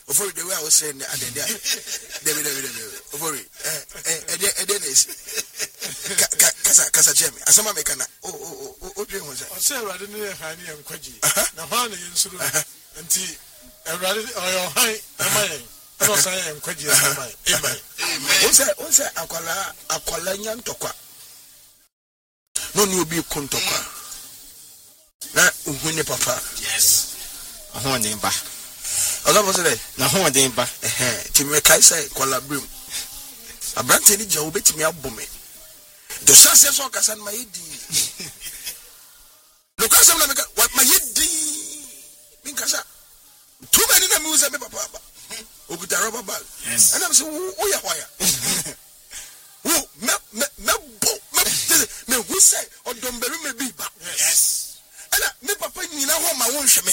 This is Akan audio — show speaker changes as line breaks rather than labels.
Before the way I was saying, David. Before Casa Jemmy, as some American. Oh,
say, I didn't hear Honey and Quaji. Now, Honey and Suru and tea. I rather your high, I was saying Quaji. Amen.
Once I call a young toka. No new be Kuntoka. Na uhune papa.
Yes. Ahon demba.
Oga bosele.
Na hon demba.
Ti me kai sai kwala brim. Abrante ni je obetimi abome. The success of Kasan my di. No Kasan na me what my di. Min kasa. Too many na music me papa. Okuta rubber ball.
Yes.
And I'm say who ya wire. Me who say odomberu me bi ba.
Yes.
Me papa nyina ho ma won hweme